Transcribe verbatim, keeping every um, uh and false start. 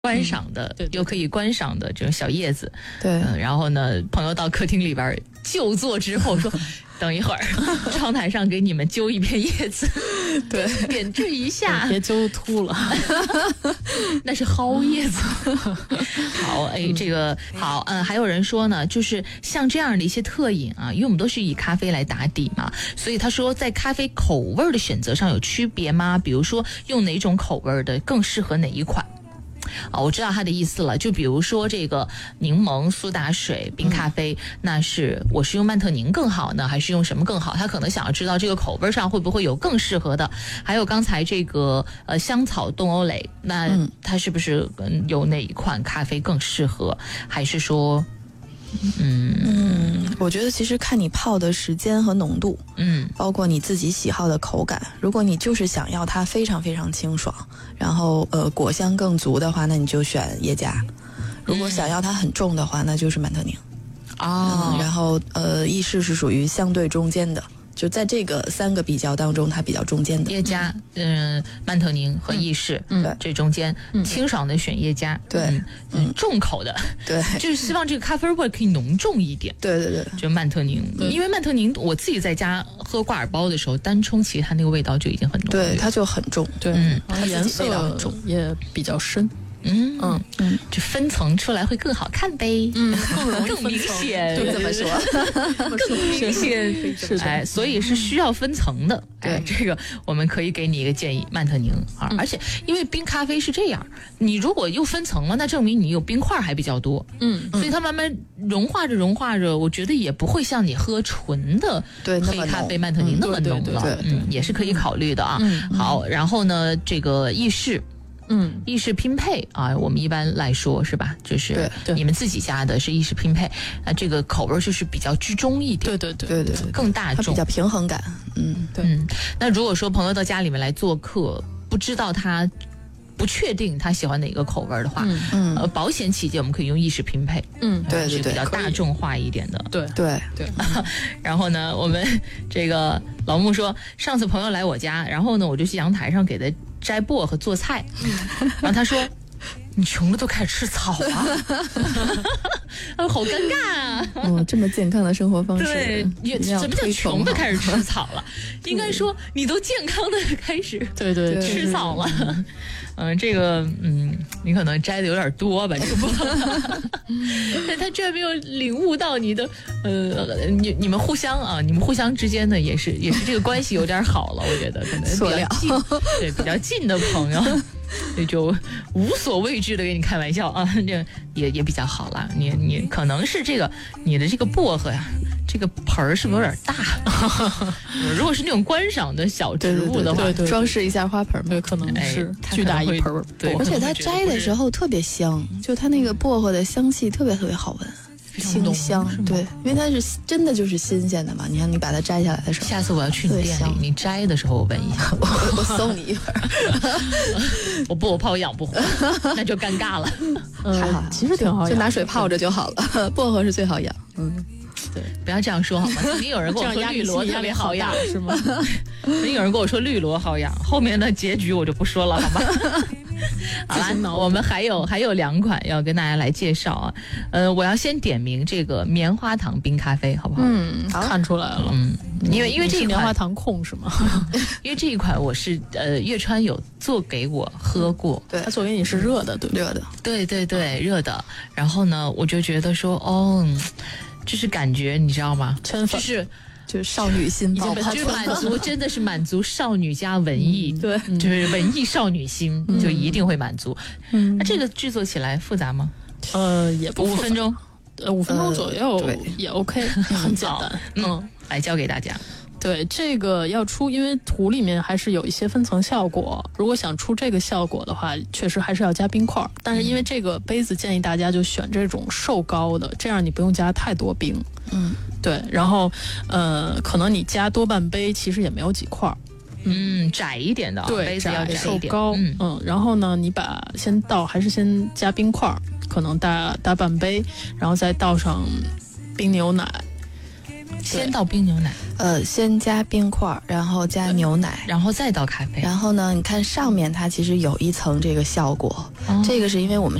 观赏的、嗯、对对对又可以观赏的这种小叶子。 对、 嗯，然后呢，朋友到客厅里边就坐之后说等一会儿窗台上给你们揪一片叶子， 对， 点缀一下， 别揪秃了那是蒿叶子。好，哎，这个好，嗯，还有人说呢，就是像这样的一些特饮啊，因为我们都是以咖啡来打底嘛，所以他说在咖啡口味的选择上有区别吗？比如说用哪种口味的更适合哪一款？啊，我知道他的意思了。就比如说这个柠檬、苏打水、冰咖啡，嗯、那是我是用曼特宁更好呢，还是用什么更好？他可能想要知道这个口味上会不会有更适合的。还有刚才这个呃香草冻欧蕾，那它是不是有哪一款咖啡更适合？还是说？嗯嗯，我觉得其实看你泡的时间和浓度， 嗯， 包括你自己喜好的口感。如果你就是想要它非常非常清爽，然后呃果香更足的话，那你就选耶加。如果想要它很重的话，那就是曼特宁。 哦、 嗯，然后呃意式是属于相对中间的。就在这个三个比较当中，它比较中间的。 耶加，嗯、呃，曼特宁和意式， 嗯， 这中间、嗯、清爽的选耶加， 对， 嗯，嗯重口的， 对， 就是希望这个咖啡味可以浓重一点。 对对对， 就曼特宁，因为曼特宁我自己在家喝挂耳包的时候，单冲其实它那个味道就已经很浓， 对，它就很重， 对， 嗯， 它颜色很重，也比较深。 嗯嗯嗯， 就分层出来会更好看呗， 嗯，更容易更明显， 就这么说， 更明显， 是的， 哎，所以是需要分层的。 对、 哎，这个我们可以给你一个建议，曼特宁啊，嗯、而且因为冰咖啡是这样，你如果又分层了，那证明你有冰块还比较多， 嗯， 所以它慢慢融化着融化着，我觉得也不会像你喝纯的黑咖啡曼特宁那么浓了，嗯，也是可以考虑的啊。 嗯， 好，然后呢，这个意式。 嗯， 意式拼配啊，我们一般来说是吧？就是你们自己家的是意式拼配，那这个口味就是比较居中一点， 对对对对对对， 更大众， 比较平衡感。嗯， 对。 嗯，那如果说朋友到家里面来做客，不知道他不确定他喜欢哪个口味的话， 嗯呃，保险起见，我们可以用意式拼配， 嗯， 对对对， 是比较大众化一点的， 对对对。 然后呢，我们这个老穆说，上次朋友来我家，然后呢，我就去阳台上给他摘薄荷做菜，然后他说：“你穷的都开始吃草了。”好尴尬啊！ 哦，这么健康的生活方式， 对，你什么叫穷的开始吃草了？应该说你都健康的开始对对吃草了。嗯，这个嗯，你可能摘的有点多吧，这个薄荷。但他居然没有领悟到你的呃，你你们互相啊，你们互相之间呢，也是也是这个关系有点好了，我觉得可能比较近，对比较近的朋友。所以就无所畏惧的给你开玩笑啊，这也也比较好了。你你可能是这个你的这个薄荷呀，这个盆儿是不是有点大？如果是那种观赏的小植物的话， 对对对对装饰一下花盆嘛， 对，可能是哎、 巨大一盆。 对， 而且它摘的时候特别香，就它那个薄荷的香气特别特别好闻。清香，对，因为它是真的就是新鲜的嘛。你看，你把它摘下来的时候， 下次我要去你店里，你摘的时候我闻一下， 我我送你一份。 我不，我怕我养不活，那就尴尬了。 还好， 其实挺好养， 就拿水泡着就好了。薄荷是最好养，嗯， 对，不要这样说好吗？曾经有人跟我说绿萝特别好养， 是吗？ 曾经有人跟我说绿萝好养，后面的结局我就不说了，好吗？好了，我们还有还有两款要跟大家来介绍啊。呃，我要先点名这个棉花糖冰咖啡，好不好？ 嗯，看出来了。 嗯，因为因为这一款棉花糖控是吗？ 因为这一款我是呃月川有做给我喝过， 对， 他做给你是热的，对热的， 对对对，热的。然后呢，我就觉得说，哦，就是感觉你知道吗？就是就是少女心， 已经被他就满足，真的是满足少女加文艺， 嗯、对， 就是文艺少女心，嗯、就一定会满足。嗯，那这个制作起来复杂吗？ 呃，也不五分钟， 呃，五分钟左右， 呃、 也 OK，很简单。 嗯，来教给大家。 对，这个要出，因为图里面还是有一些分层效果。如果想出这个效果的话，确实还是要加冰块。但是因为这个杯子，建议大家就选这种瘦高的，这样你不用加太多冰。 嗯， 对。然后，呃，可能你加多半杯，其实也没有几块。 嗯，窄一点的， 对， 杯子要窄一点，瘦高。嗯嗯。然后呢，你把先倒，还是先加冰块，可能大大半杯，然后再倒上冰牛奶。 先倒冰牛奶， 呃，先加冰块，然后加牛奶， 然后再倒咖啡。 然后呢，你看上面它其实有一层这个效果， 哦、 这个是因为我们